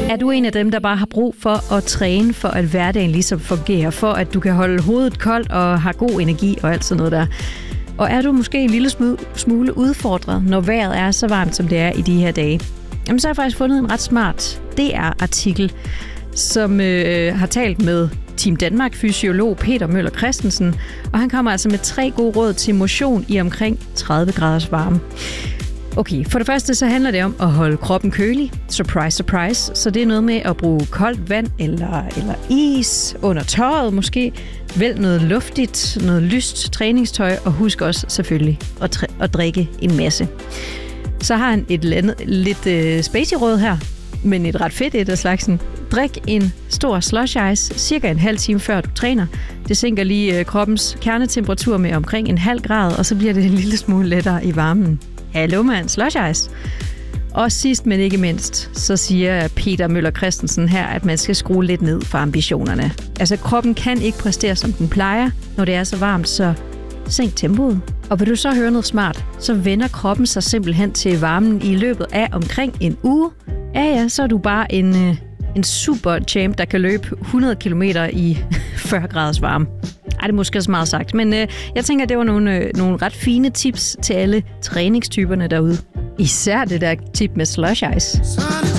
Er du en af dem, der bare har brug for at træne, for at hverdagen ligesom fungerer, for at du kan holde hovedet koldt og har god energi og alt sådan noget der? Og er du måske en lille smule udfordret, når vejret er så varmt, som det er i de her dage? Jamen, så har jeg faktisk fundet en ret smart DR-artikel, som har talt med Team Danmark-fysiolog Peter Møller Christensen, og han kommer altså med 3 gode råd til motion i omkring 30 graders varme. Okay, for det første så handler det om at holde kroppen kølig. Surprise, surprise. Så det er noget med at bruge koldt vand eller is under tøjet måske. Vælg noget luftigt, noget lyst træningstøj, og husk også selvfølgelig at drikke en masse. Så har han et lidt spacey råd her, men et ret fedt et af slagsen. Drik en stor slush ice cirka en halv time før du træner. Det sænker lige kroppens kernetemperatur med omkring en halv grad, og så bliver det en lille smule lettere i varmen. Hallo mand, slush ice. Og sidst, men ikke mindst, så siger Peter Møller Christensen her, at man skal skrue lidt ned for ambitionerne. Altså, kroppen kan ikke præstere, som den plejer, når det er så varmt, så sænk tempoet. Og vil du så høre noget smart, så vender kroppen sig simpelthen til varmen i løbet af omkring en uge. Ja, så er du bare en super champ, der kan løbe 100 km i 40 graders varme. Ej, det er måske også meget sagt, men jeg tænker, det var nogle ret fine tips til alle træningstyperne derude. Især det der tip med slush ice.